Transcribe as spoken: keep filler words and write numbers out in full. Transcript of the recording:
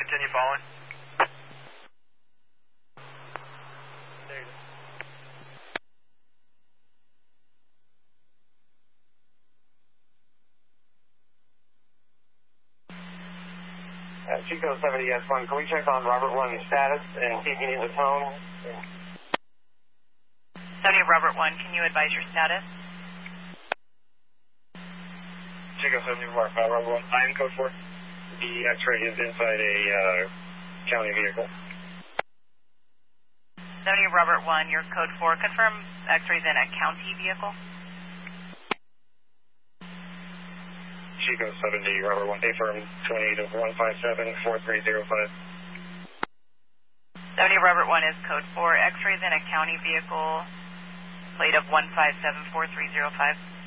Continue following. There you go. Uh, Chico seventy S one, can we check on Robert one status and see if you need the tone? seventy Robert one, can you advise your status? Chico seventy one, uh, Robert one, I am code four. The X-ray is inside a uh, county vehicle. seventy Robert one, your code four, confirm X-rays in a county vehicle. Chico seventy Robert one, affirm twenty-eight one five seven four three zero five. seventy Robert one is code four, X-rays in a county vehicle, plate of one five seven four three zero five.